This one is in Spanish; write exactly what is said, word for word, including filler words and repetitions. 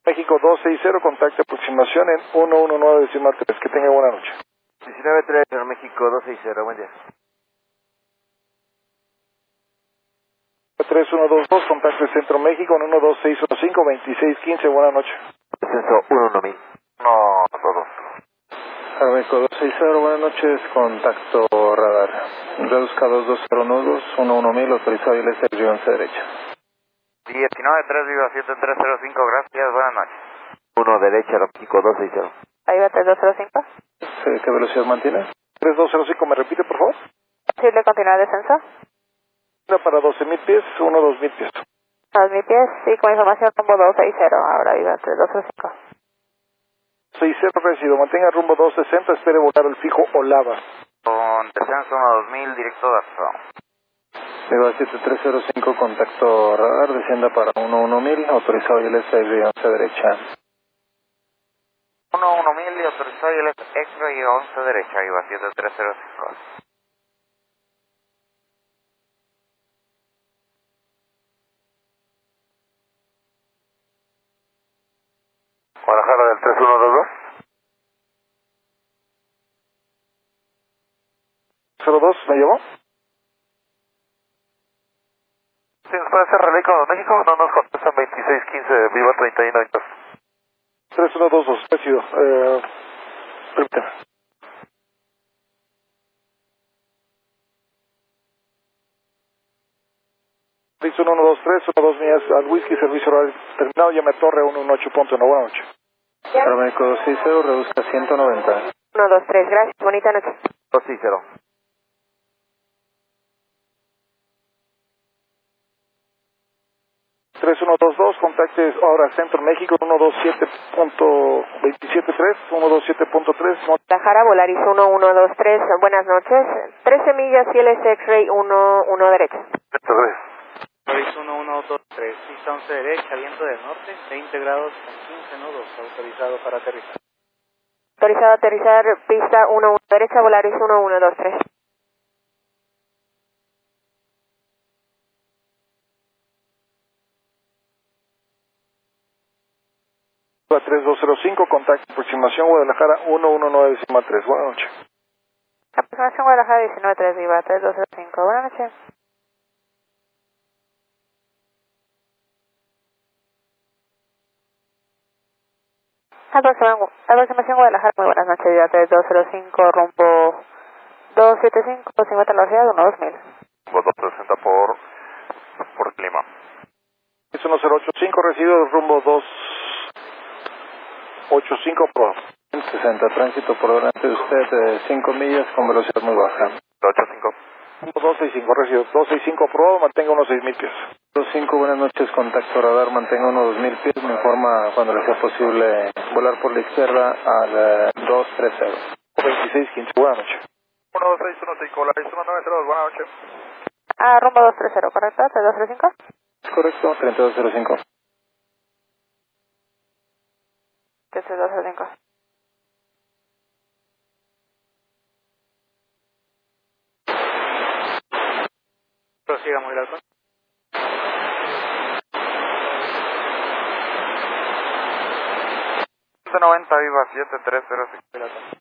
México dos seis cero, contacto aproximación en uno uno nueve decimal tres. Que tenga buena noche. diecinueve tres, Centro México dos seis cero, buen día. tres uno dos dos, contacto de Centro México en uno dos seis uno cinco, veintiséis quince, buena noche. Descenso uno uno mil. No, todos. México dos seis cero, buenas noches, contacto radar. Reduzca dos dos cero nudos, uno uno mil, autorizado y el este once derecha. diecinueve tres, Viva siete tres cero cinco, gracias, buenas noches. uno derecha, México dos seis cero. Ahí va tres dos cero cinco. Sí, ¿qué velocidad mantiene? tres dos cero cinco, ¿me repite, por favor? ¿Posible continuar descenso? Una para doce mil pies, uno dos mil pies. dos mil pies, sí, con información rumbo dos seis cero. Ahora viva tres dos cero cinco. seis cero residuo, mantenga rumbo dos sesenta, espere volar el fijo Olava. Con descenso uno dos mil, directo de Arfao. Viva siete tres cero cinco, contacto radar, descienda para uno uno mil, autorizado y el este once derecha. uno uno mil y autorizado y el X-ray once derecha, Viva siete tres cero cinco. Guadalajara del tres uno dos dos. cero dos, ¿me llevó? Sí, después de relay con México, no nos contestan veintiséis quince, Viva treinta y uno dos. tres uno dos dos, residuo. Eh, permítame. Listo, uno uno dos tres, uno dos millas al whisky, servicio horario terminado, llame a Torre uno uno ocho punto uno, buenas noches. México dos seis cero, reduzca ciento noventa. uno dos tres, gracias, bonita noche. dos seis cero. tres uno dos dos, contacte ahora Centro México uno dos siete punto veintisiete tres, uno dos siete punto tres. Guadalajara, Volaris uno uno dos tres, buenas noches. trece millas, C L S X-ray uno uno derecha. Volaris uno uno dos tres, pista once derecha, viento del norte, veinte grados con quince nudos, autorizado para aterrizar. Autorizado a aterrizar, pista uno uno derecha, Volaris uno uno dos tres. tres dos cero cinco, contacto aproximación Guadalajara uno uno nueve decimal tres, buenas noches. Aproximación Guadalajara diecinueve tres, viva tres dos cero cinco, buenas noches. Aproximación aproximación Guadalajara, muy buenas noches, viva tres dos cero cinco, rumbo dos siete cinco, cincuenta velocidad uno dos mil. dos sesenta por, por clima. Es uno cero ocho cinco, recibo rumbo dos ocho cinco Pro. sesenta, tránsito por delante de usted de cinco millas con velocidad muy baja. ocho cinco. dos seis cinco, recibo dos seis cinco Pro, mantenga unos seis mil pies. dos cinco, buenas noches, contacto radar, mantenga unos dos mil pies, me informa cuando le sea posible volar por la izquierda al eh, dos tres cero. veintiséis quince, buenas noches. uno dos seis uno cinco, la uno nueve cero dos, buenas noches. Ah, rumbo dos tres cero, ¿correcto? tres dos cero cinco. Correcto, treinta y dos cero cinco. tres dos cero cinco. Prosiga muy alto. noventa, Viva siete tres cero cinco.